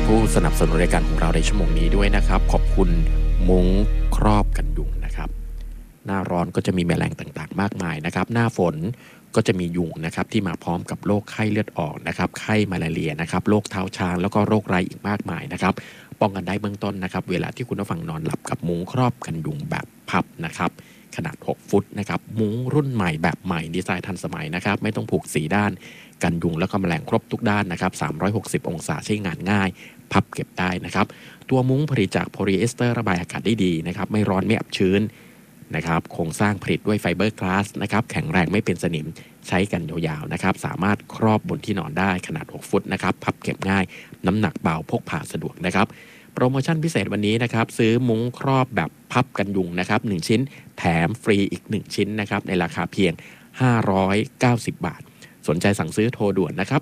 ผู้สนับสนุนรายการของเราในชั่วโมงนี้ด้วยนะครับขอบคุณมุ้งครอบกันยุงนะครับหน้าร้อนก็จะมีแมลงต่างๆมากมายนะครับหน้าฝนก็จะมียุงนะครับที่มาพร้อมกับโรคไข้เลือดออกนะครับไข้มาลาเรียนะครับโรคเท้าช้างแล้วก็โรคไรอีกมากมายนะครับป้องกันได้เบื้องต้นนะครับเวลาที่คุณผู้ฟังนอนหลับกับมุ้งครอบกันยุงแบบพับนะครับขนาด6ฟุตนะครับมุ้งรุ่นใหม่แบบใหม่ดีไซน์ทันสมัยนะครับไม่ต้องผูก4ด้านกันยุงแล้วก็แมลงครบทุกด้านนะครับ360องศาใช้งานง่ายพับเก็บได้นะครับตัวมุ้งผลิตจากโพลีเอสเตอร์ระบายอากาศได้ดีนะครับไม่ร้อนไม่อับชื้นนะครับโครงสร้างผลิตด้วยไฟเบอร์กลาสนะครับแข็งแรงไม่เป็นสนิมใช้กันยาวๆนะครับสามารถครอบบนที่นอนได้ขนาด6ฟุตนะครับพับเก็บง่ายน้ำหนักเบาพกพาสะดวกนะครับโปรโมชั่นพิเศษวันนี้นะครับซื้อมุ้งครอบแบบพับกันยุงนะครับ1ชิ้นแถมฟรีอีก1ชิ้นนะครับในราคาเพียง590 บาทสนใจสั่งซื้อโทรด่วนนะครับ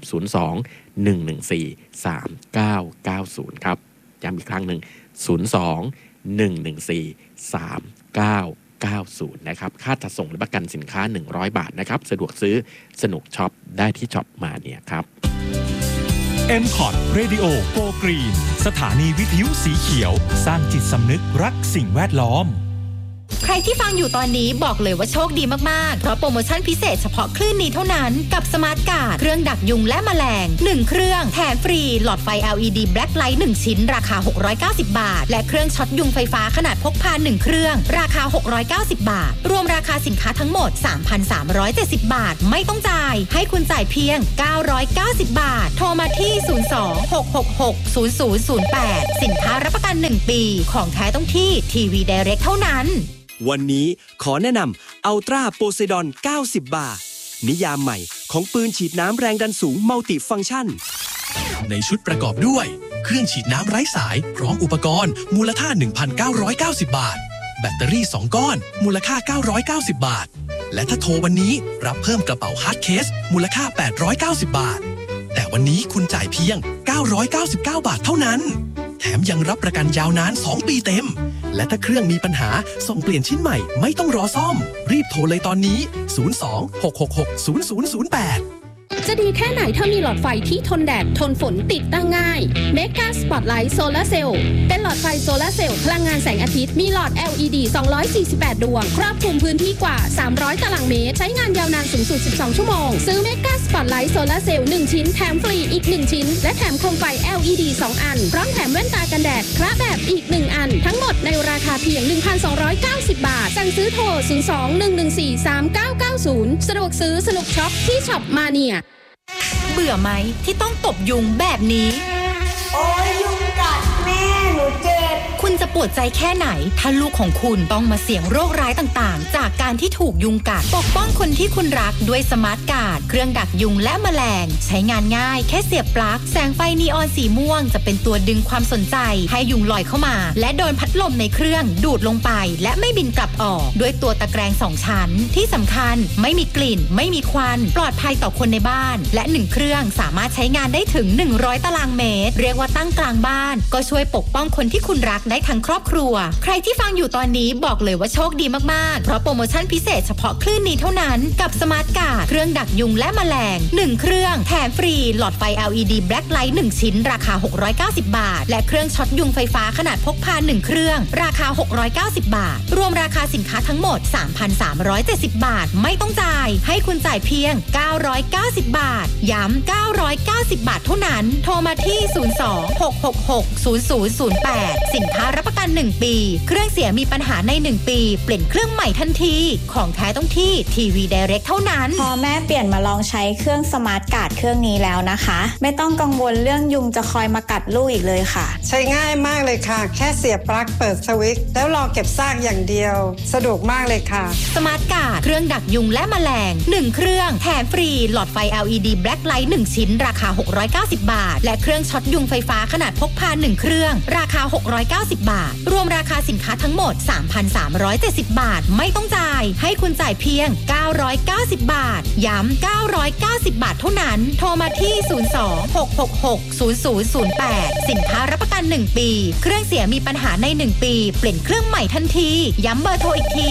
02-114-3990ครับย้ำอีกครั้งหนึ่ง02-114-3990นะครับค่าจัดส่งและประกันสินค้า100 บาทนะครับสะดวกซื้อสนุกช็อปได้ที่ช็อปมาเนี่ยครับ MCOT Radio Go Green สถานีวิทยุสีเขียวสร้างจิตสำนึกรักสิ่งแวดล้อมใครที่ฟังอยู่ตอนนี้บอกเลยว่าโชคดีมากๆเพราะโปรโมชั่นพิเศษเฉพาะคลื่นนี้เท่านั้นกับสมาร์ทการ์ดเครื่องดักยุงและแมลง1เครื่องแถมฟรีหลอดไฟ LED Black Light 1ชิ้นราคา690 บาทและเครื่องช็อตยุงไฟฟ้าขนาดพกพา1เครื่องราคา690 บาทรวมราคาสินค้าทั้งหมด 3,370 บาทไม่ต้องจ่ายให้คุณจ่ายเพียง990 บาทโทรมาที่02-666-0008สินค้ารับประกัน1ปีของแท้ต้องที่ทีวีไดเรกเท่านั้นวันนี้ขอแนะนำอัลตราโพไซดอน90 บาทนิยามใหม่ของปืนฉีดน้ำแรงดันสูงมัลติฟังก์ชันในชุดประกอบด้วยเครื่องฉีดน้ำไร้สายพร้อมอุปกรณ์มูลค่า 1,990 บาทแบตเตอรี่2ก้อนมูลค่า990 บาทและถ้าโทรวันนี้รับเพิ่มกระเป๋าฮาร์ดเคสมูลค่า890 บาทแต่วันนี้คุณจ่ายเพียง999 บาทเท่านั้นแถมยังรับประกันยาวนาน2 ปีเต็มและถ้าเครื่องมีปัญหาส่งเปลี่ยนชิ้นใหม่ไม่ต้องรอซ่อมรีบโทรเลยตอนนี้02-666-0008 จะดีแค่ไหนถ้ามีหลอดไฟที่ทนแดดทนฝนติดตั้งง่าย Mega Spotlight Solar Cell เป็นหลอดไฟโซลาร์เซลล์พลังงานแสงอาทิตย์มีหลอด LED 248 ดวงครอบคลุมพื้นที่กว่า300ตารางเมตรใช้งานยาวนานสูงสุด12ชั่วโมงซื้อ Mega Spotlight Solar Cell 1ชิ้นแถมฟรีอีก1ชิ้นและแถมโคมไฟ LED 2 อันพร้อมแถมแว่นตากันแดดคละแบบอีก1อันทั้งหมดในราคาเพียง 1,290 บาทสั่งซื้อโทร02-114-3990สะดวกซื้อสนุกช็อปที่ช็อปมาเนียเบื่อไหมที่ต้องตบยุงแบบนี้โอ้ยยุงกัดแม่หนูเจ็บคุณจะปวดใจแค่ไหนถ้าลูกของคุณต้องมาเสี่ยงโรคร้ายต่างๆจากการที่ถูกยุงกัดปกป้องคนที่คุณรักด้วยสมาร์ทการ์ดเครื่องดักยุงและแมลงใช้งานง่ายแค่เสียบปลั๊กแสงไฟนีออนสีม่วงจะเป็นตัวดึงความสนใจให้ยุงลอยเข้ามาและโดนพัดลมในเครื่องดูดลงไปและไม่บินกลับออกด้วยตัวตะแกรง2ชั้นที่สำคัญไม่มีกลิ่นไม่มีควันปลอดภัยต่อคนในบ้านและ1เครื่องสามารถใช้งานได้ถึง100ตารางเมตรเรียกว่าตั้งกลางบ้านก็ช่วยปกป้องคนที่คุณรักได้ทั้งครอบครัวใครที่ฟังอยู่ตอนนี้บอกเลยว่าโชคดีมากๆเพราะโปรโมชั่นพิเศษเฉพาะคลื่นนี้เท่านั้นกับสมาร์ทการ์ดเครื่องดักยุงและแมลง1เครื่องแถมฟรีหลอดไฟ LED Black Light 1ชิ้นราคา690 บาทและเครื่องช็อตยุงไฟฟ้าขนาดพกพา1เครื่องราคา690 บาทรวมราคาสินค้าทั้งหมด 3,370 บาทไม่ต้องจ่ายให้คุณจ่ายเพียง990 บาทย้ำ990 บาทเท่านั้นโทรมาที่02-666-0008สินค้ารับประกัน1ปีเครื่องเสียมีปัญหาใน1ปีเปลี่ยนเครื่องใหม่ทันทีของแท้ต้องที่ทีวีไดเรกเท่านั้นพอแม่เปลี่ยนมาลองใช้เครื่องสมาร์ทการ์ดเครื่องนี้แล้วนะคะไม่ต้องกังวลเรื่องยุงจะคอยมากัดลูกอีกเลยค่ะใช้ง่ายมากเลยค่ะแค่เสียบปลั๊กเปิดสวิตช์แล้วรอเก็บซากอย่างเดียวสะดวกมากเลยค่ะสมาร์ทการ์ดเครื่องดักยุงและแมลง1เครื่องแถมฟรีหลอดไฟ LED Black Light 1ชิ้นราคา690 บาทและเครื่องช็อตยุงไฟฟ้าขนาดพกพา1เครื่องราคา690 บาทรวมราคาสินค้าทั้งหมด 3,370 บาทไม่ต้องจ่ายให้คุณจ่ายเพียง990 บาทย้ำ990 บาทเท่านั้นโทรมาที่02-666-0008สินค้ารับประกัน1ปีเครื่องเสียมีปัญหาใน1ปีเปลี่ยนเครื่องใหม่ทันทีย้ำเบอร์โทรอีกที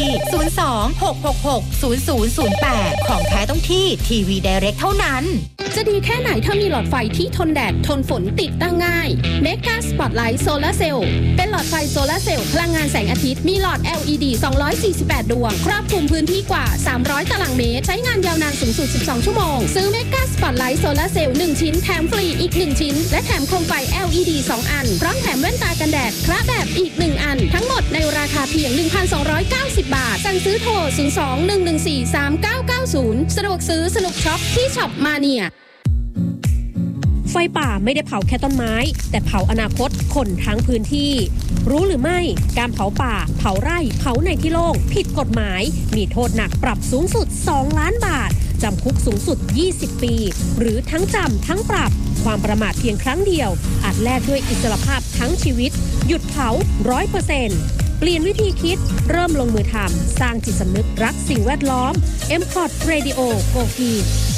02-666-0008ของแท้ต้องที่ทีวีไดเรกเท่านั้นจะดีแค่ไหนถ้ามีหลอดไฟที่ทนแดดทนฝนติดตั้งง่าย Mega Spotlight Solar Cell เป็นหลอดไฟโซลาร์เซลล์พลังงานแสงอาทิตย์มีหลอด LED 248 ดวงครอบคลุมพื้นที่กว่า300ตารางเมตรใช้งานยาวนานสูงสุด12ชั่วโมงซื้อ Mega Spotlight Solar Cell 1 ชิ้นแถมฟรีอีก1ชิ้นและแถมโคมไฟ LED 2 อันพร้อมแถมแว่นตากันแดดคละแบบอีก1อันทั้งหมดในราคาเพียง 1,290 บาทสั่งซื้อโทร 02-114-3990 สะดวกซื้อสนุกช็อปที่ช็อปมาเนียไฟป่าไม่ได้เผาแค่ต้นไม้แต่เผาอนาคตคนทั้งพื้นที่รู้หรือไม่การเผาป่าเผาไร่เผาในที่โล่งผิดกฎหมายมีโทษหนักปรับสูงสุด2 ล้านบาทจำคุกสูงสุด20 ปีหรือทั้งจำทั้งปรับความประมาทเพียงครั้งเดียวอาจแลกด้วยอิสรภาพทั้งชีวิตหยุดเผา 100%เปลี่ยนวิธีคิดเริ่มลงมือทำสร้างจิตสำนึกรักสิ่งแวดล้อม MCOT Radio โกกี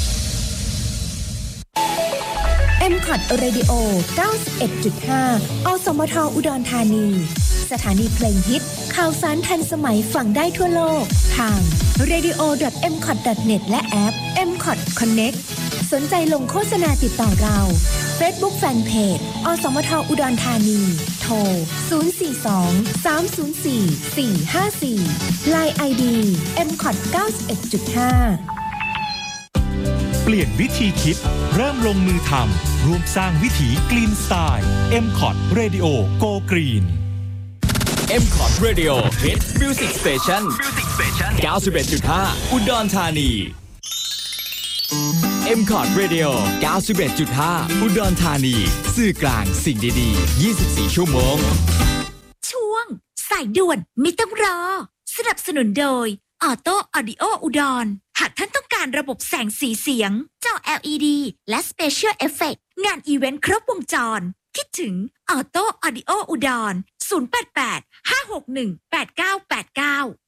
MCOT Radio 91.5 อสมทอุดรธานีสถานีเพลงฮิตข่าวสารทันสมัยฟังได้ทั่วโลกทาง radio.mcot.net และแอป MCOT Connect สนใจลงโฆษณาติดต่อเรา Facebook Fanpage อสมทอุดรธานีโทร 042-304-454 Line ID MCOT 91.5 เปลี่ยนวิธีคิดเริ่มลงมือทำร่วมสร้างวิถีกรีนสไตล์ MCOT Radio Go Green MCOT Radio Hit Music Station 91.5 อุดรธานี MCOT Radio 91.5 อุดรธานีสื่อกลางสิ่งดีๆ24ชั่วโมงช่วงสายด่วนไม่ต้องรอสนับสนุนโดยออโต้ออดิโออุดรหากท่านต้องการระบบแสงสีเสียงจอ LED และ Special Effect งานอีเวนต์ครบวงจรคิดถึงออโต้ออดิโออุดร 088 561 8989